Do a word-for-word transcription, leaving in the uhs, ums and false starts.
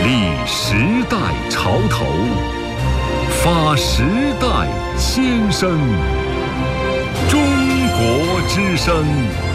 立时代潮头，发时代先声。中国之声。